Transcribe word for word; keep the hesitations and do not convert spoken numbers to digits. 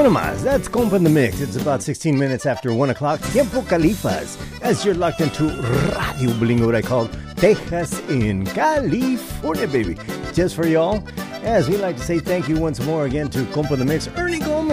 Bueno más, that's Compa in the Mix. It's about sixteen minutes after one o'clock. Tiempo Califas, as you're locked into Radio Bilingue, what I call Texas in California, baby. Just for y'all, as we like to say thank you once more again to Compa in the Mix, Ernie Gomez.